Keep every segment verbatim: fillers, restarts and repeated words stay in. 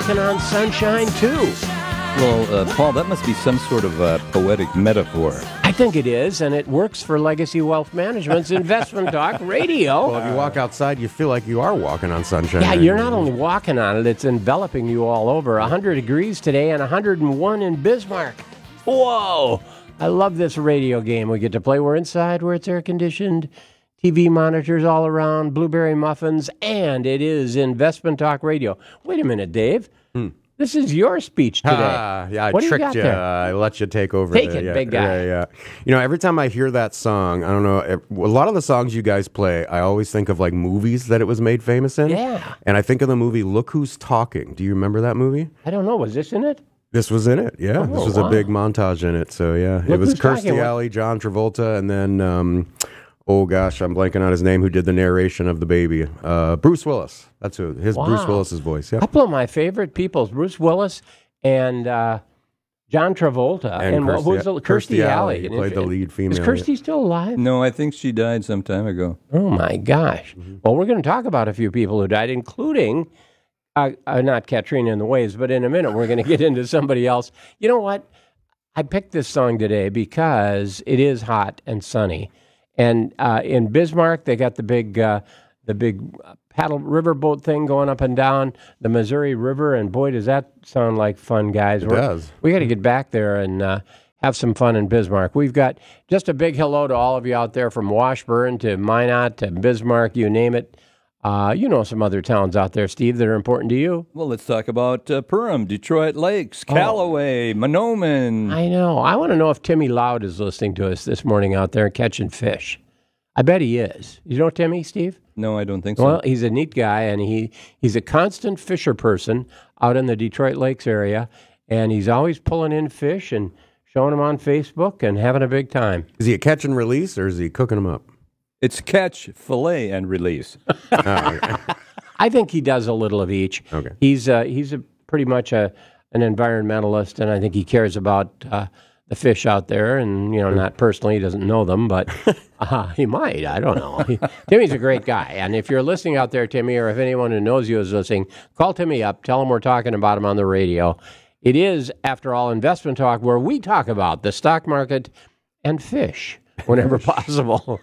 walking on sunshine, too. Well, uh, Paul, that must be some sort of uh, poetic metaphor. I think it is, and it works for Legacy Wealth Management's Investment Talk Radio. Well, if you walk outside, you feel like you are walking on sunshine. Yeah, you're not only walking on it, it's enveloping you all over. one hundred degrees today and one hundred one in Bismarck. Whoa! I love this radio game we get to play. We're inside where it's air-conditioned, T V monitors all around, blueberry muffins, and it is Investment Talk Radio. Wait a minute, Dave. Hmm. This is your speech today. Ah, yeah, I what tricked you. you. Uh, I let you take over. Take the, it, yeah, big guy. Yeah, yeah. You know, every time I hear that song, I don't know, a lot of the songs you guys play, I always think of like movies that it was made famous in. Yeah. And I think of the movie Look Who's Talking. Do you remember that movie? I don't know. Was this in it? This was in it, yeah. Oh, this was wow. a big montage in it. So, yeah. Look it was Who's Kirstie Talking. Alley, John Travolta, and then, um, oh gosh, I'm blanking on his name, who did the narration of the baby. Uh, Bruce Willis. That's who, his Wow. Bruce Willis's voice, yeah. A couple of my favorite people, Bruce Willis and uh, John Travolta. And, and Kirstie, what was the, Kirstie, Kirstie Alley. Alley. He played the lead female. Is Kirstie still alive? No, I think she died some time ago. Oh, my gosh. Mm-hmm. Well, we're going to talk about a few people who died, including, uh, uh, not Katrina and the Waves, but in a minute we're going to get into somebody else. You know what? I picked this song today because it is hot and sunny. And uh, in Bismarck, they got the big, uh, the big paddle riverboat thing going up and down the Missouri River. And boy, does that sound like fun, guys. It We're, does. We got to get back there and uh, have some fun in Bismarck. We've got just a big hello to all of you out there from Washburn to Minot to Bismarck, you name it. Uh, you know some other towns out there, Steve, that are important to you. Well, let's talk about uh, Perham, Detroit Lakes, Callaway, Monoman. I know. I want to know if Timmy Loud is listening to us this morning out there catching fish. I bet he is. You know Timmy, Steve? No, I don't think so. Well, he's a neat guy, and he, he's a constant fisher person out in the Detroit Lakes area, and he's always pulling in fish and showing them on Facebook and having a big time. Is he a catch and release, or is he cooking them up? It's catch, fillet, and release. I think he does a little of each. Okay. He's uh, he's a pretty much a an environmentalist, and I think he cares about uh, the fish out there. And you know, not personally, he doesn't know them, but uh, he might. I don't know. He, Timmy's a great guy, and if you're listening out there, Timmy, or if anyone who knows you is listening, call Timmy up. Tell him we're talking about him on the radio. It is, after all, Investment Talk, where we talk about the stock market and fish whenever possible.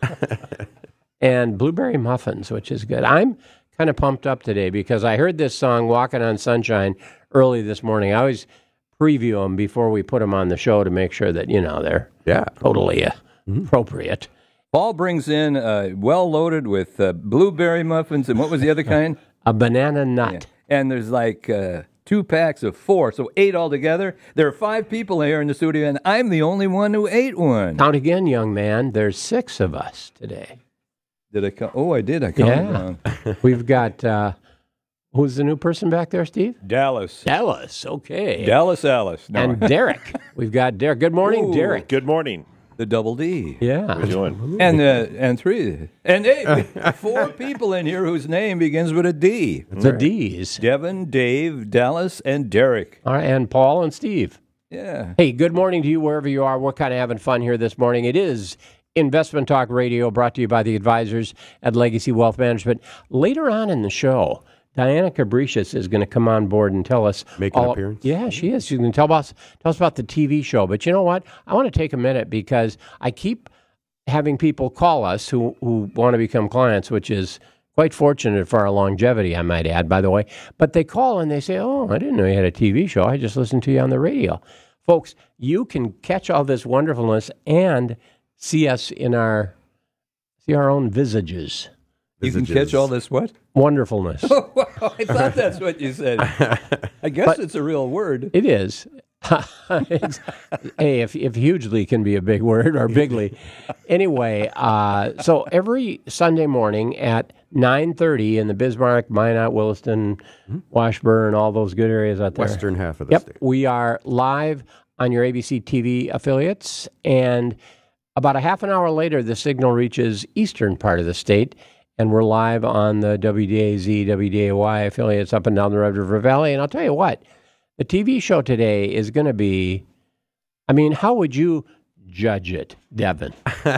And blueberry muffins, which is good. I'm kind of pumped up today because I heard this song, Walking on Sunshine, early this morning. I always preview them before we put them on the show to make sure that, you know, they're Yeah. totally uh, mm-hmm. appropriate. Paul brings in uh, well loaded with uh, blueberry muffins, and what was the other kind? A banana nut. Yeah. And there's like uh, two packs of four, so eight altogether. There are five people here in the studio, and I'm the only one who ate one. Count again, young man. There's six of us today. Did I count? Oh, I did. I counted Yeah. wrong. We've got, uh, who's the new person back there, Steve? Dallas. Dallas, okay. Dallas Alice. No. And Derek. We've got Derek. Good morning, Ooh. Derek. Good morning. The double D. Yeah. How you doing? And uh, and three. And eight. Four people in here whose name begins with a D. The D's. Devin, Dave, Dallas, and Derek. All right, and Paul and Steve. Yeah. Hey, good morning to you wherever you are. We're kind of having fun here this morning. It is Investment Talk Radio, brought to you by the advisors at Legacy Wealth Management. Later on in the show, Diana Cabricius is going to come on board and tell us. Make an all, appearance? Yeah, she is. She's going to tell us, tell us about the T V show. But you know what? I want to take a minute because I keep having people call us who, who want to become clients, which is quite fortunate for our longevity, I might add, by the way. But they call and they say, oh, I didn't know you had a T V show. I just listened to you on the radio. Folks, you can catch all this wonderfulness and see us in our, see our own visages. You can catch all this what? Wonderfulness. I thought that's what you said. I guess But- it's a real word. It is. It's- hey, if, if hugely can be a big word, or bigly. Anyway, uh, so every Sunday morning at nine thirty in the Bismarck, Minot, Williston, Washburn, all those good areas out there. Western half of the Yep, state. we are live on your A B C T V affiliates, and about a half an hour later, the signal reaches eastern part of the state, and we're live on the W D A Z, W D A Y affiliates up and down the Red River Valley. And I'll tell you what, the T V show today is going to be, I mean, how would you judge it, Devin?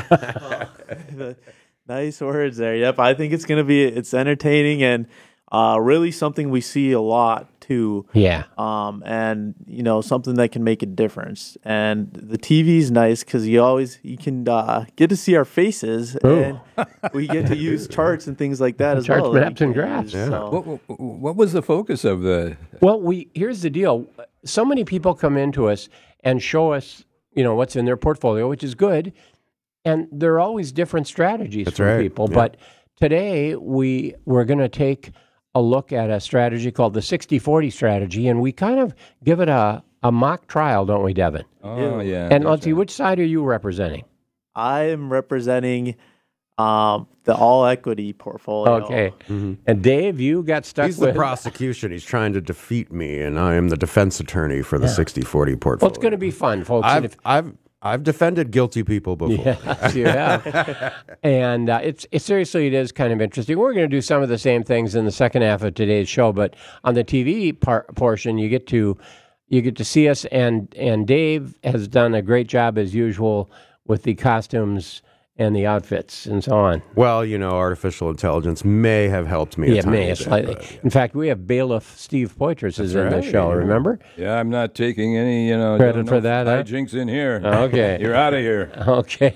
Nice words there. Yep, I think it's going to be, it's entertaining and uh, really something we see a lot, too. too. Yeah. Um, and you know, something that can make a difference. And the T V is nice because you always you can uh, get to see our faces, Ooh. and we get to use charts and things like that as Charts, well. that we maps, and can graphs. use, Yeah. so- What, what, what was the focus of the? Well, we here's the deal. So many people come into us and show us, you know, what's in their portfolio, which is good. And there are always different strategies That's for right. people. Yeah. But today we we're going to take a look at a strategy called the sixty forty strategy, and we kind of give it a, a mock trial, don't we, Devin? Oh yeah. And let's see, which side are you representing? I am representing um, the all equity portfolio. Okay. And Dave, you got stuck He's the with. prosecution. He's trying to defeat me, and I am the defense attorney for the sixty forty portfolio. Well, it's going to be fun, folks. And I've, if- I've, I've defended guilty people before. Yes, you have. and uh, it's it, seriously, it is kind of interesting. We're going to do some of the same things in the second half of today's show, but on the T V par- portion, you get to you get to see us, and and Dave has done a great job as usual with the costumes and the outfits and so on. Well, you know, artificial intelligence may have helped me. a Yeah, tiny may bit, slightly. but, yeah. In fact, we have bailiff Steve Poitras is in the right, show. yeah. Remember? Yeah, I'm not taking any, you know, Credit don't for know that, huh? hijinks in here. Okay. You're out of here. Okay.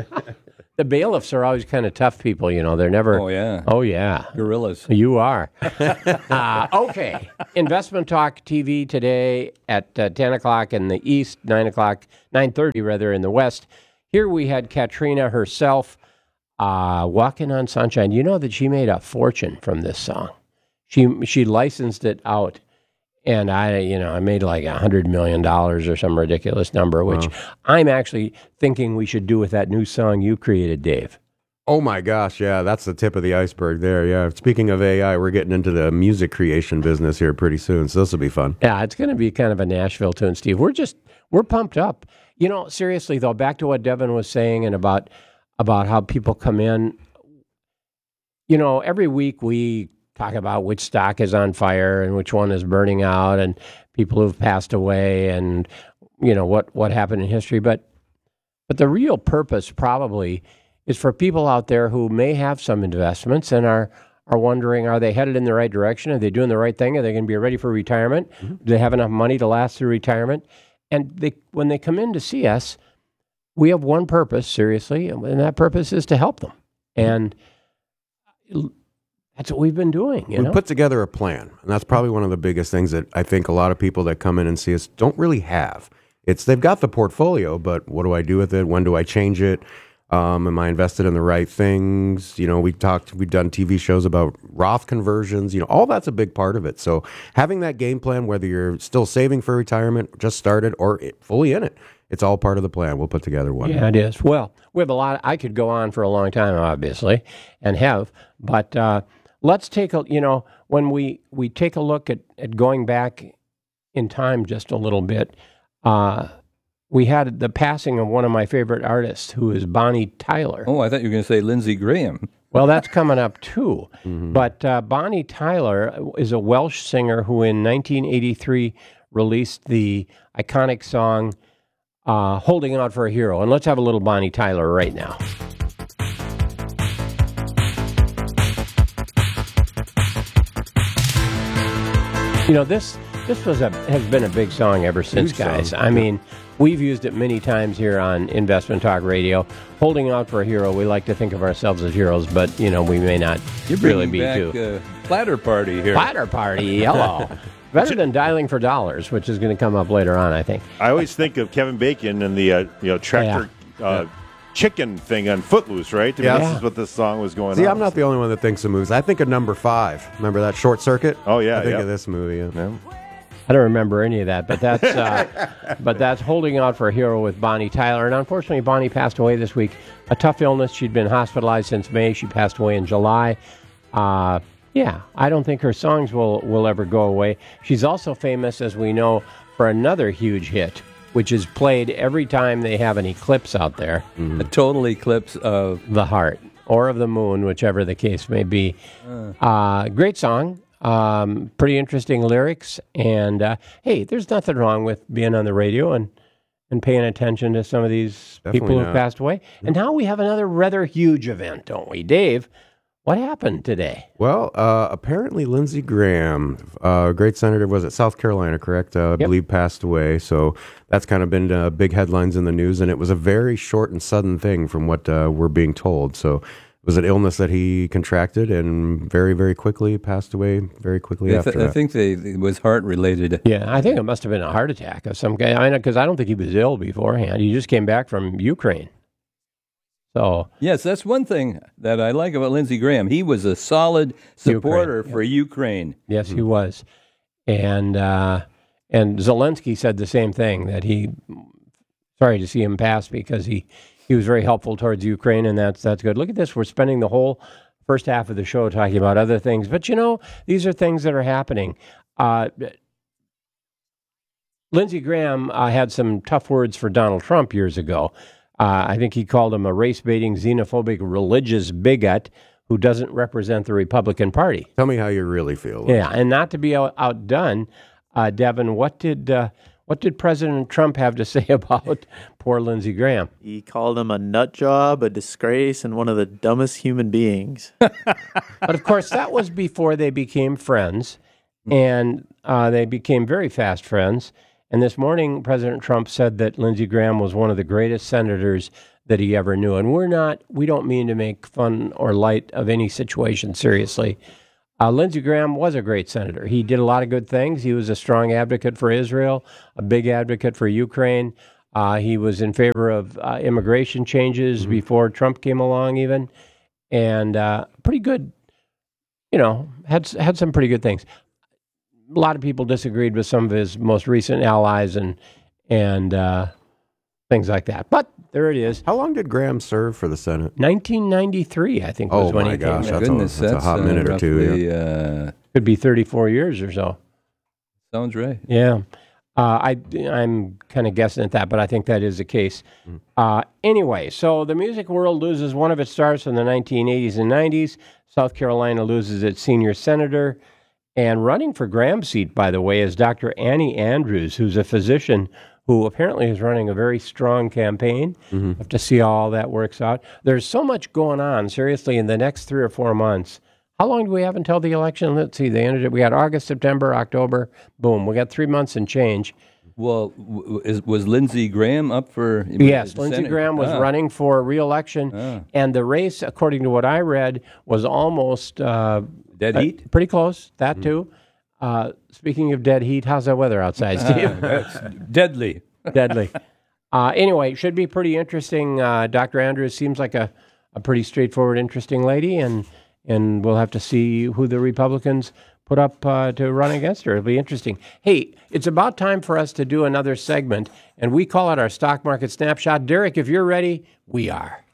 The bailiffs are always kind of tough people. You know, they're never. Oh yeah. Oh yeah. Gorillas. You are. uh, okay. Investment Talk T V today at uh, ten o'clock in the East, nine o'clock, nine thirty rather in the West. Here we had Katrina herself uh, walking on sunshine. You know that she made a fortune from this song. She she licensed it out, and I you know I made like a hundred million dollars or some ridiculous number, which I'm actually thinking we should do with that new song you created, Dave. Oh my gosh, yeah, that's the tip of the iceberg there. Yeah. Speaking of A I, we're getting into the music creation business here pretty soon, so this will be fun. Yeah, it's going to be kind of a Nashville tune, Steve. We're just we're pumped up. You know, seriously though, back to what Devin was saying and about about how people come in. You know, every week we talk about which stock is on fire and which one is burning out, and people who've passed away, and you know what what happened in history. But but the real purpose probably is for people out there who may have some investments and are are wondering, are they headed in the right direction? Are they doing the right thing? Are they going to be ready for retirement? Do they have enough money to last through retirement? And they, when they come in to see us, we have one purpose, seriously, and that purpose is to help them. And that's what we've been doing. You we know? put together a plan, and that's probably one of the biggest things that I think a lot of people that come in and see us don't really have. It's they've got the portfolio, but what do I do with it? When do I change it? Um, am I invested in the right things? You know, we talked, we've done T V shows about Roth conversions. You know, all that's a big part of it. So having that game plan, whether you're still saving for retirement, just started, or it, fully in it, it's all part of the plan. We'll put together one. Yeah, it is. Well, we have a lot. I could go on for a long time, obviously, and have. But uh, let's take a, you know, when we, we take a look at, at going back in time just a little bit, uh, we had the passing of one of my favorite artists, who is Bonnie Tyler. Oh, I thought you were going to say Lindsey Graham. Well, that's coming up too. But uh, Bonnie Tyler is a Welsh singer who in nineteen eighty-three released the iconic song uh, Holding Out for a Hero. And let's have a little Bonnie Tyler right now. You know, this this was a has been a big song ever since, Huge guys. song. I mean, we've used it many times here on Investment Talk Radio. Holding out for a hero. We like to think of ourselves as heroes, but you know, we may not You're really bringing be back too. uh, Platter Party here. Platter Party, hello. Better than dialing for dollars, which is going to come up later on, I think. I always think of Kevin Bacon and the uh, you know tractor uh, chicken thing on Footloose, right? I mean, Yeah. this is what this song was going See, on. I'm not the only one that thinks of movies. I think of Number Five. Remember that Short Circuit? Oh, yeah, I think yeah. of this movie. Yeah. Yeah. I don't remember any of that, but that's uh, but that's Holding Out for a Hero with Bonnie Tyler. And unfortunately, Bonnie passed away this week. A tough illness. She'd been hospitalized since May. She passed away in July. Uh, yeah, I don't think her songs will, will ever go away. She's also famous, as we know, for another huge hit, which is played every time they have an eclipse out there. A total eclipse of. The Heart, or of the Moon, whichever the case may be. Uh, great song. Um, pretty interesting lyrics. And uh, hey, there's nothing wrong with being on the radio and, and paying attention to some of these Definitely people who've not. passed away. And now we have another rather huge event, don't we? Dave, What happened today? Well, uh, apparently Lindsey Graham, uh, great senator, was it South Carolina, correct? Uh, I Yep. believe passed away. So that's kind of been uh, big headlines in the news, and it was a very short and sudden thing from what uh, we're being told. So it was an illness that he contracted and very, very quickly passed away very quickly I, after th- I that. think they, it was heart related. Yeah, I think it must have been a heart attack of some kind. I mean, because I don't think he was ill beforehand. He just came back from Ukraine. So Yes, that's one thing that I like about Lindsey Graham. He was a solid supporter Ukraine, for Ukraine. yes, he was, and uh, and Zelensky said the same thing, that he sorry to see him pass because he, he was very helpful towards Ukraine, and that's that's good. Look at this. We're spending the whole first half of the show talking about other things, but you know, these are things that are happening. Uh, Lindsey Graham uh, had some tough words for Donald Trump years ago. Uh, I think he called him a race-baiting, xenophobic, religious bigot who doesn't represent the Republican Party. Tell me how you really feel. Yeah, and not to be out, outdone, uh, Devin, what did uh, what did President Trump have to say about poor Lindsey Graham? He called him a nut job, a disgrace, and one of the dumbest human beings. But of course, that was before they became friends, and uh, they became very fast friends. And this morning, President Trump said that Lindsey Graham was one of the greatest senators that he ever knew. And we're not, we don't mean to make fun or light of any situation, seriously. Uh, Lindsey Graham was a great senator. He did a lot of good things. He was a strong advocate for Israel, a big advocate for Ukraine. Uh, he was in favor of uh, immigration changes mm-hmm. before Trump came along even. And uh, pretty good, you know, had had some pretty good things. A lot of people disagreed with some of his most recent allies and and uh, things like that. But there it is. How long did Graham serve for the Senate? nineteen ninety-three, I think, was Oh, when my he gosh. came. That's a- Goodness, that's a hot minute or two, roughly, uh, Could be thirty-four years or so. sounds right. Yeah. Uh, I, I'm kind of guessing at that, but I think that is the case. Mm. Uh, anyway, so the music world loses one of its stars from the nineteen eighties and nineties. South Carolina loses its senior senator. And running for Graham's seat, by the way, is Doctor Annie Andrews, who's a physician who apparently is running a very strong campaign. Mm-hmm. Have to see how all that works out. There's so much going on, seriously, in the next three or four months. How long do we have until the election? Let's see, they ended it. We got August, September, October. Boom, we got three months and change. Well, w- is, was Lindsey Graham up for? Yes, Lindsey Senate? Graham was ah. running for re-election, ah. and the race, according to what I read, was almost uh, dead heat. Uh, pretty close. That mm. too. Uh, speaking of dead heat, how's that weather outside, Steve? Uh, deadly. Deadly. Uh, anyway, should be pretty interesting. Uh, Doctor Andrews seems like a, a pretty straightforward, interesting lady, and and we'll have to see who the Republicans put up uh, to run against her. It'll be interesting. Hey, it's about time for us to do another segment, and we call it our Stock Market Snapshot. Derek, if you're ready, we are.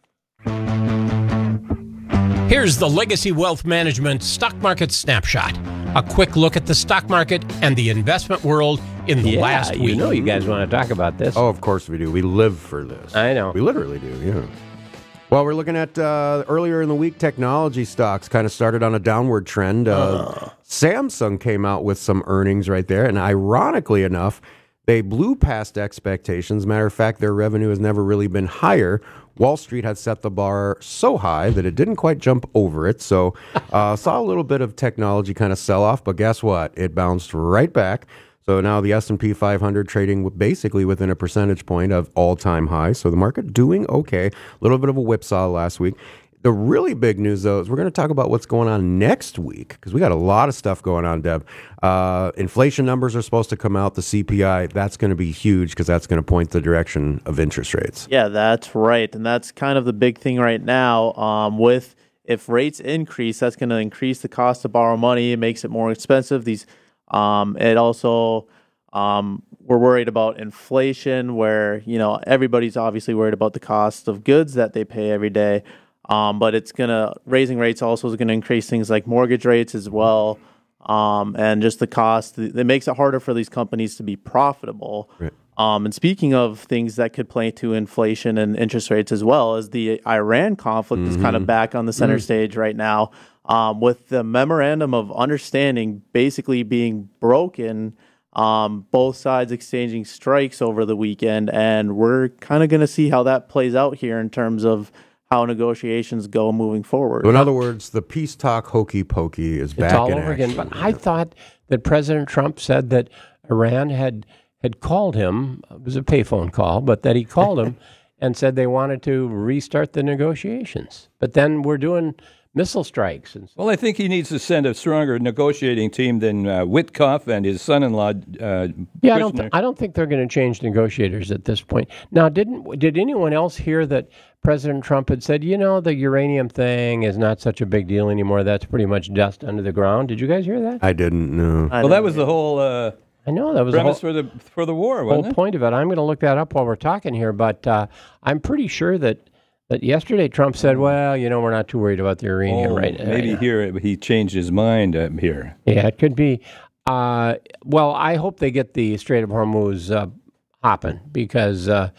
Here's the Legacy Wealth Management Stock Market Snapshot. A quick look at the stock market and the investment world in the yeah, last week. You know you guys want to talk about this. Oh, of course we do. We live for this. I know. We literally do, yeah. Well, we're looking at uh, earlier in the week, technology stocks kind of started on a downward trend. Uh, uh. Samsung came out with some earnings right there, and ironically enough, they blew past expectations. Matter of fact, their revenue has never really been higher. Wall Street had set the bar so high that it didn't quite jump over it. So uh, saw a little bit of technology kind of sell off, but guess what? It bounced right back. So now the S and P five hundred trading basically within a percentage point of all-time high. So the market doing okay. A little bit of a whipsaw last week. The really big news, though, is we're going to talk about what's going on next week because we got a lot of stuff going on, Deb. Uh, inflation numbers are supposed to come out, the C P I. That's going to be huge because that's going to point the direction of interest rates. Yeah, that's right. And that's kind of the big thing right now um, with if rates increase, that's going to increase the cost to borrow money. It makes it more expensive. These, um, it also, um, we're worried about inflation where, you know, everybody's obviously worried about the cost of goods that they pay every day. Um, but it's going to, raising rates also is going to increase things like mortgage rates as well. Um, and just the cost, it makes it harder for these companies to be profitable. Right. Um, and speaking of things that could play to inflation and interest rates as well, as the Iran conflict mm-hmm. is kind of back on the center mm-hmm. stage right now, um, with the memorandum of understanding basically being broken, um, both sides exchanging strikes over the weekend. And we're kind of going to see how that plays out here in terms of how negotiations go moving forward. So in other words, the peace talk hokey pokey is back It's all in over action. again. But I thought that President Trump said that Iran had had called him. It was a payphone call, but that he called him and said they wanted to restart the negotiations. But then we're doing missile strikes. And Well, I think he needs to send a stronger negotiating team than uh, Witkoff and his son-in-law. Uh, yeah, I don't. Kushner. Th- I don't think they're going to change negotiators at this point. Now, didn't did anyone else hear that President Trump had said, you know, the uranium thing is not such a big deal anymore. That's pretty much dust under the ground. Did you guys hear that? I didn't know. I well, that don't was the whole uh, I know that was the whole, premise for the for the war, whole wasn't it? point of it. I'm going to look that up while we're talking here, but uh, I'm pretty sure that. That yesterday Trump said, well, you know, we're not too worried about the uranium Oh, right maybe now. here he changed his mind uh, here. Yeah, it could be. Uh, well, I hope they get the Strait of Hormuz uh, hopping because uh,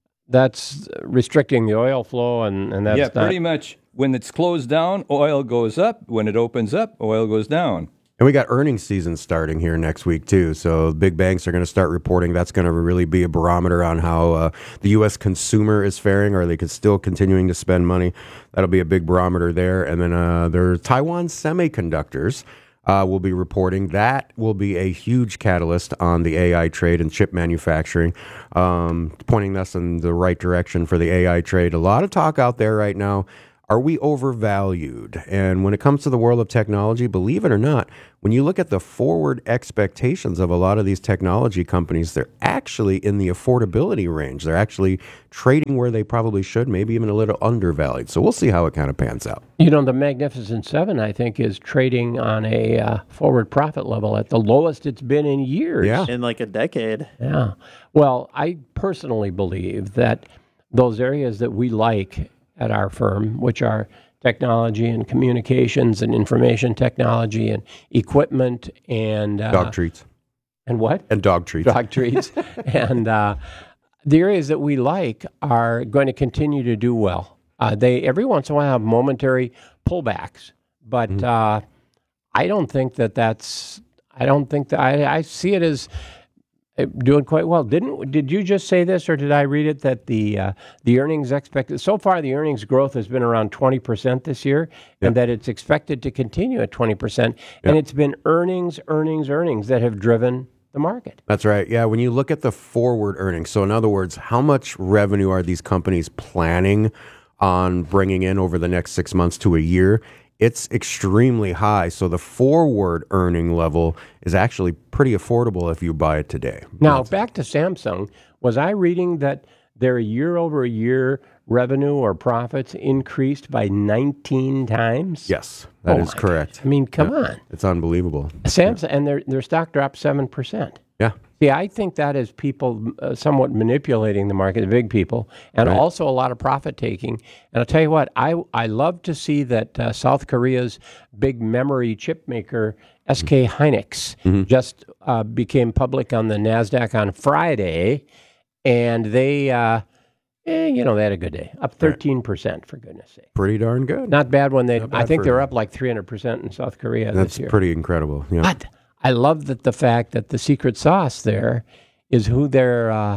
that's restricting the oil flow, and, and that's yeah, not... pretty much. When it's closed down, oil goes up. When it opens up, oil goes down. And we got earnings season starting here next week, too. So big banks are going to start reporting. That's going to really be a barometer on how uh, the U S consumer is faring. Are they could still continuing to spend money? That'll be a big barometer there. And then uh, there Taiwan Semiconductors uh, will be reporting. That will be a huge catalyst on the A I trade and chip manufacturing, um, pointing us in the right direction for the A I trade. A lot of talk out there right now. Are we overvalued? And when it comes to the world of technology, believe it or not, when you look at the forward expectations of a lot of these technology companies, they're actually in the affordability range. They're actually trading where they probably should, maybe even a little undervalued. So we'll see how it kind of pans out. You know, the Magnificent Seven, I think, is trading on a uh, forward profit level at the lowest it's been in years. Yeah. in like a decade. Yeah. Well, I personally believe that those areas that we like at our firm, which are technology and communications and information technology and equipment and uh, Dog treats. and what And dog treats. dog treats and uh, the areas that we like are going to continue to do well. Uh, they every once in a while have momentary pullbacks, but Mm-hmm. uh, I don't think that that's. I don't think that I, I see it as uh, doing quite well. Didn't did you just say this, or did I read it that the uh, the earnings expected so far the earnings growth has been around twenty percent this year, and that it's expected to continue at twenty percent, and it's been earnings, earnings, earnings that have driven the market. That's right. Yeah, when you look at the forward earnings, so in other words, how much revenue are these companies planning on bringing in over the next six months to a year? It's extremely high. So the forward earning level is actually pretty affordable if you buy it today. Now, back to Samsung, was I reading that their year over year revenue or profits increased by nineteen times? Yes, that Oh is my correct. I mean, come on. It's unbelievable. Samsung, and their, their stock dropped seven percent. Yeah. See, I think that is people uh, somewhat manipulating the market, the big people, and Right. also a lot of profit taking. And I'll tell you what, I I love to see that uh, South Korea's big memory chip maker, S K Hynix, Mm-hmm. just uh, became public on the NASDAQ on Friday, and they, uh, eh, you know, they had a good day, up thirteen percent, for goodness sake. Pretty darn good. Not bad when they, I bad think for- they're up like three hundred percent in South Korea That's this year. pretty incredible. Yeah. But I love that the fact that the secret sauce there is who their uh,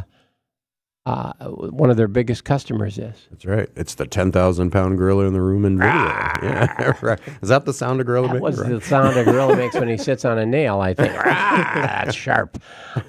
uh, one of their biggest customers is. That's right. It's the ten thousand pound gorilla in the room in video. Yeah, right. Is that the sound a gorilla That makes? was Right. the sound a gorilla makes when he sits on a nail, I think. That's sharp.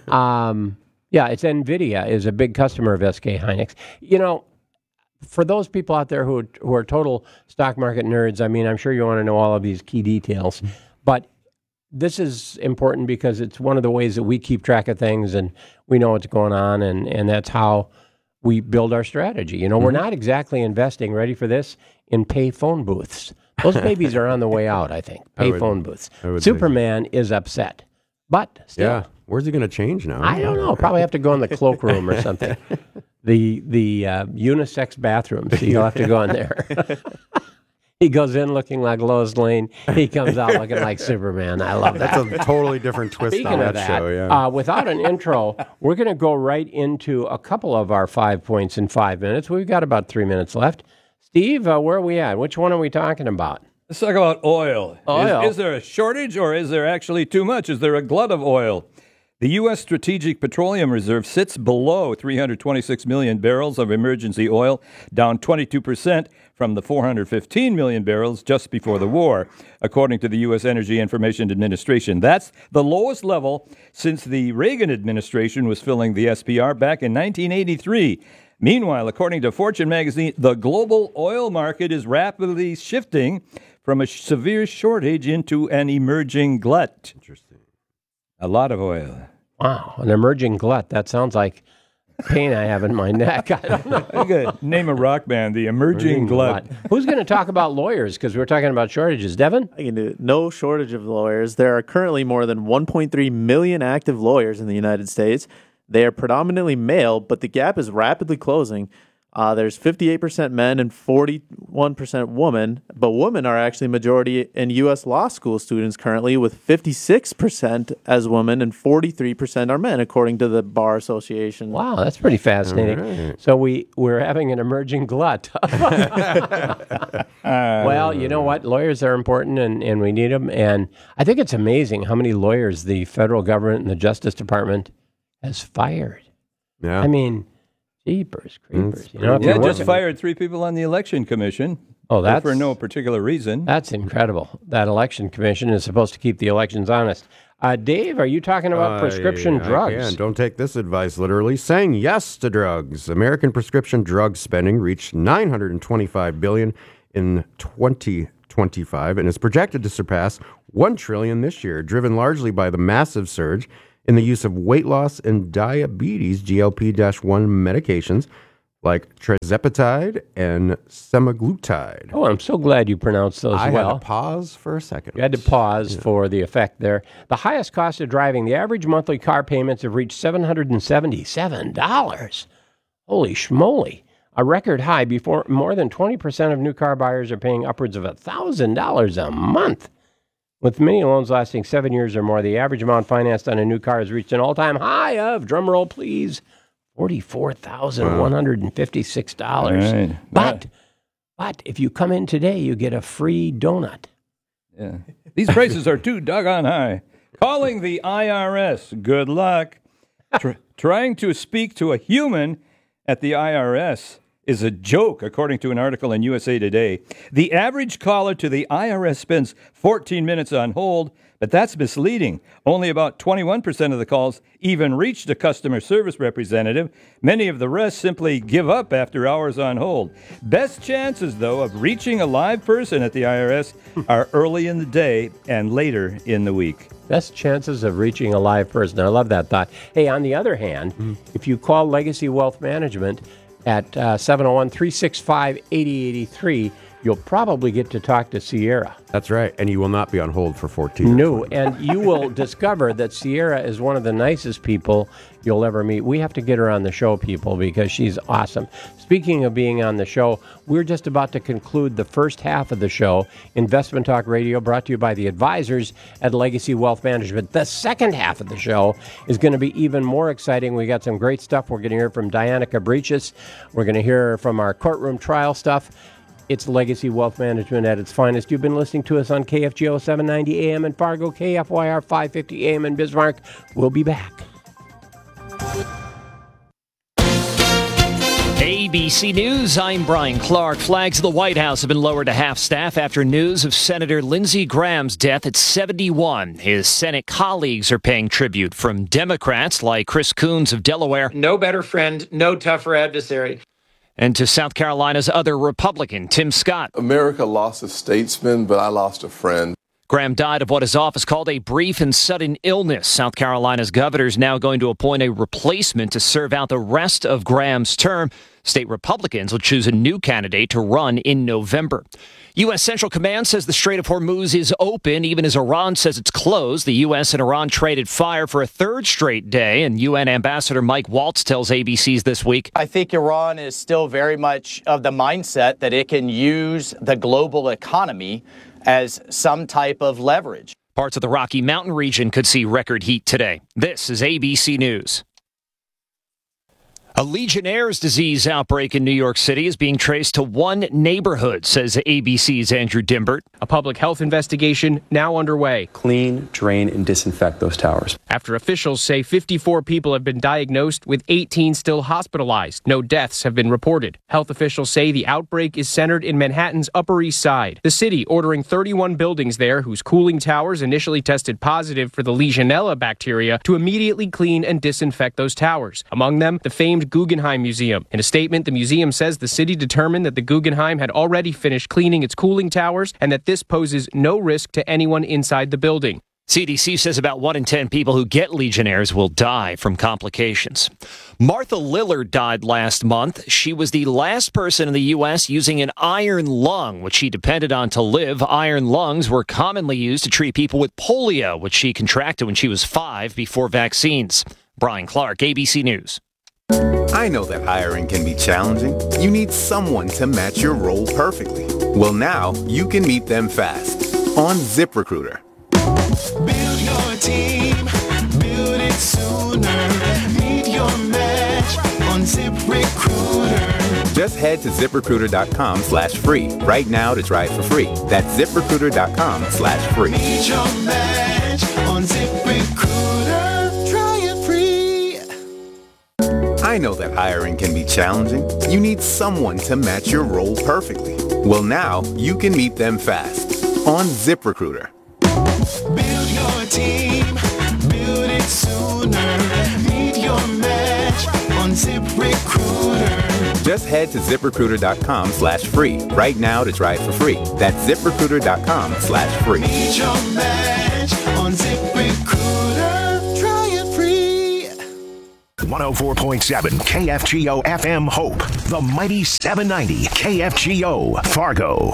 Um, yeah, it's NVIDIA is a big customer of S K Hynix. You know, for those people out there who, who are total stock market nerds, I mean, I'm sure you want to know all of these key details, but this is important because it's one of the ways that we keep track of things and we know what's going on, and, and that's how we build our strategy. You know, we're not exactly investing, ready for this, in pay phone booths. Those babies are on the way out, I think, pay would- phone booths. I would say so. Superman is upset, but still, Yeah. Where's he going to change now? I don't know. Probably have to go in the cloakroom or something. The the uh, unisex bathroom, so you'll have to go in there. He goes in looking like Lois Lane. He comes out looking like Superman. I love that. That's a totally different twist Speaking on of that, that, show. Yeah. uh, without an intro, we're going to go right into a couple of our five points in five minutes. We've got about three minutes left. Steve, uh, where are we at? Which one are we talking about? Let's talk about oil. Oil. Is, is there a shortage or is there actually too much? Is there a glut of oil? The U S. Strategic Petroleum Reserve sits below three hundred twenty-six million barrels of emergency oil, down twenty-two percent from the four hundred fifteen million barrels just before the war, according to the U S. Energy Information Administration. That's the lowest level since the Reagan administration was filling the S P R back in nineteen eighty-three. Meanwhile, according to Fortune magazine, the global oil market is rapidly shifting from a severe shortage into an emerging glut. Interesting. A lot of oil. Wow, an emerging glut. That sounds like pain I have in my neck. I don't know. I could name a rock band, the Emerging Glut. Who's going to talk about lawyers? Because we're talking about shortages. Devin? I can do it. No shortage of lawyers. There are currently more than one point three million active lawyers in the United States. They are predominantly male, but the gap is rapidly closing. Uh, there's fifty-eight percent men and forty-one percent women, but women are actually majority in U S law school students currently, with fifty-six percent as women and forty-three percent are men, according to the Bar Association. Wow, that's pretty fascinating. Right. So we, we're having an emerging glut. Well, you know what? Lawyers are important, and, and we need them. And I think it's amazing how many lawyers the federal government and the Justice Department has fired. Yeah. I mean... Jeepers, creepers. You know, if yeah, you're just working- fired three people on the election commission. Oh, that's for no particular reason. That's incredible. That election commission is supposed to keep the elections honest. Uh, Dave, are you talking about prescription I, drugs? I can. Don't take this advice literally. Saying yes to drugs. American prescription drug spending reached nine hundred twenty-five billion dollars in twenty twenty-five and is projected to surpass one trillion dollars this year, driven largely by the massive surge in the use of weight loss and diabetes G L P one medications like tirzepatide and semaglutide. Oh, I'm so glad you pronounced those I well. had to pause for a second. You had to pause yeah. for the effect there. The highest cost of driving, the average monthly car payments have reached seven hundred seventy-seven dollars. Holy schmoly. A record high. Before more than twenty percent of new car buyers are paying upwards of one thousand dollars a month. With many loans lasting seven years or more, the average amount financed on a new car has reached an all-time high of, drumroll please, forty-four thousand one hundred fifty-six dollars. Right. But, but if you come in today, you get a free donut. Yeah. These prices are too doggone high. Calling the I R S. Good luck. Tr- trying to speak to a human at the I R S is a joke, according to an article in U S A Today. The average caller to the I R S spends fourteen minutes on hold, but that's misleading. Only about twenty-one percent of the calls even reach a customer service representative. Many of the rest simply give up after hours on hold. Best chances, though, of reaching a live person at the I R S are early in the day and later in the week. Best chances of reaching a live person. I love that thought. Hey, on the other hand, mm-hmm. if you call Legacy Wealth Management at uh, seven oh one, three six five, eight oh eight three, you'll probably get to talk to Sierra. That's right. And you will not be on hold for fourteen No, and you will discover that Sierra is one of the nicest people you'll ever meet. We have to get her on the show, people, because she's awesome. Speaking of being on the show, we're just about to conclude the first half of the show, Investment Talk Radio, brought to you by the advisors at Legacy Wealth Management. The second half of the show is going to be even more exciting. We got some great stuff. We're going to hear from Diana Cabrichis. We're going to hear from our courtroom trial stuff. It's Legacy Wealth Management at its finest. You've been listening to us on K F G O seven ninety A M in Fargo, K F Y R five fifty A M in Bismarck. We'll be back. A B C News, I'm Brian Clark. Flags of the White House have been lowered to half-staff after news of Senator Lindsey Graham's death at seventy-one. His Senate colleagues are paying tribute, from Democrats like Chris Coons of Delaware. No better friend, no tougher adversary. And to South Carolina's other Republican, Tim Scott. America lost a statesman, but I lost a friend. Graham died of what his office called a brief and sudden illness. South Carolina's governor is now going to appoint a replacement to serve out the rest of Graham's term. State Republicans will choose a new candidate to run in November. U S. Central Command says the Strait of Hormuz is open, even as Iran says it's closed. The U S and Iran traded fire for a third straight day, and U N Ambassador Mike Waltz tells A B C's This Week. I think Iran is still very much of the mindset that it can use the global economy as some type of leverage. Parts of the Rocky Mountain region could see record heat today. This is A B C News. A Legionnaire's disease outbreak in New York City is being traced to one neighborhood, says A B C's Andrew Dimbert. A public health investigation now underway. Clean, drain, and disinfect those towers. After officials say fifty-four people have been diagnosed, with eighteen still hospitalized. No deaths have been reported. Health officials say the outbreak is centered in Manhattan's Upper East Side. The city ordering thirty-one buildings there whose cooling towers initially tested positive for the Legionella bacteria to immediately clean and disinfect those towers. Among them, the famed Guggenheim Museum. In a statement, the museum says the city determined that the Guggenheim had already finished cleaning its cooling towers and that this poses no risk to anyone inside the building. C D C says about one in ten people who get Legionnaires will die from complications. Martha Lillard died last month. She was the last person in the U S using an iron lung, which she depended on to live. Iron lungs were commonly used to treat people with polio, which she contracted when she was five before vaccines. Brian Clark, A B C News. I know that hiring can be challenging. You need someone to match your role perfectly. Well, now you can meet them fast on ZipRecruiter. Build your team, build it sooner. Meet your match on ZipRecruiter. Just head to ZipRecruiter.com slash free right now to try it for free. That's ZipRecruiter.com slash free. Meet your match on ZipRecruiter. Try it free. I know that hiring can be challenging. You need someone to match your role perfectly. Well, now you can meet them fast on ZipRecruiter. Build your team, build it sooner. Meet your match on ZipRecruiter. Just head to ZipRecruiter.com slash free right now to try it for free. That's ZipRecruiter.com slash free. Meet your match on ZipRecruiter. Try it free. one oh four point seven K F G O F M Hope, the mighty seven ninety K F G O Fargo.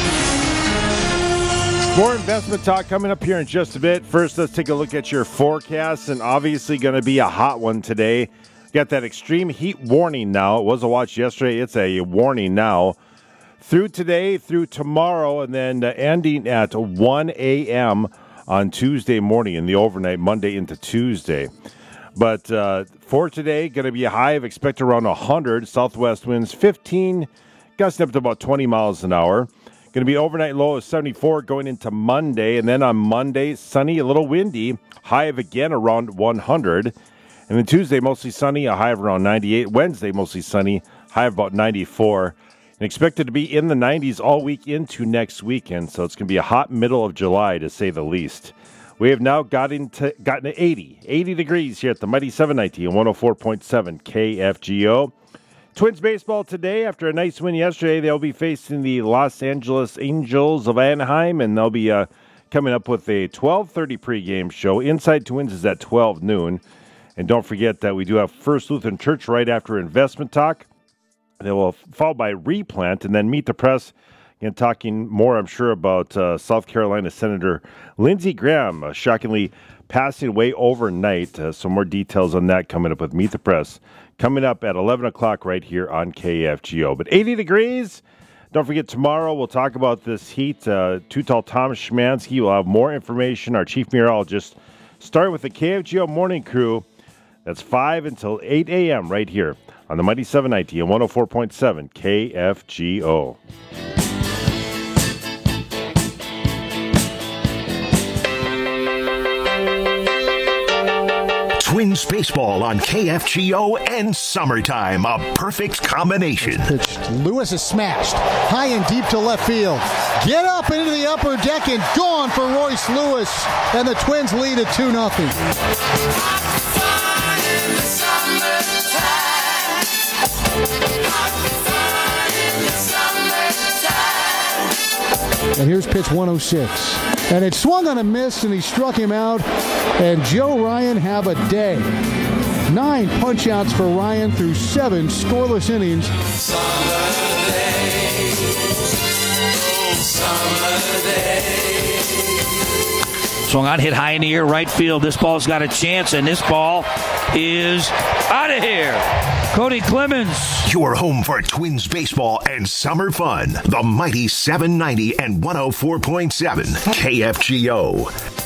More investment talk coming up here in just a bit. First, let's take a look at your forecast, and obviously going to be a hot one today. Got that extreme heat warning now. It was a watch yesterday. It's a warning now. Through today, through tomorrow, and then uh, ending at one a.m. on Tuesday morning in the overnight, Monday into Tuesday. But uh, for today, going to be a high of expect around one hundred. Southwest winds fifteen, gusting up to about twenty miles an hour. Going to be overnight low of seventy-four going into Monday. And then on Monday, sunny, a little windy. High of again around one hundred. And then Tuesday, mostly sunny, a high of around ninety-eight. Wednesday, mostly sunny, high of about ninety-four. And expected to be in the nineties all week into next weekend. So it's going to be a hot middle of July, to say the least. We have now gotten to, gotten to eighty. eighty degrees here at the Mighty seven ninety and one oh four point seven K F G O. Twins baseball today. After a nice win yesterday, they'll be facing the Los Angeles Angels of Anaheim, and they'll be uh, coming up with a twelve thirty pregame show. Inside Twins is at twelve noon. And don't forget that we do have First Lutheran Church right after Investment Talk. They will follow by Replant, and then Meet the Press. And talking more, I'm sure, about uh, South Carolina Senator Lindsey Graham uh, shockingly passing away overnight. Uh, some more details on that coming up with Meet the Press. Coming up at eleven o'clock right here on K F G O. But eighty degrees. Don't forget, tomorrow we'll talk about this heat. Uh, Too Tall Tom Schmansky will have more information. Our chief meteorologist. Start with the K F G O morning crew. That's five until eight a.m. right here on the Mighty seven ninety and one oh four point seven K F G O. Twins baseball on K F G O and summertime, a perfect combination. Pitch. Lewis is smashed high and deep to left field. Get up into the upper deck and gone for Royce Lewis, and the Twins lead at two nothing. And here's pitch one oh six. And it swung on a miss, and he struck him out. And Joe Ryan have a day. Nine punch-outs for Ryan through seven scoreless innings. Summer days, summer days. Swung on, hit high in the air, right field. This ball's got a chance, and this ball is out of here. Cody Clemens. Your home for Twins baseball and summer fun. The Mighty seven ninety and one oh four point seven K F G O.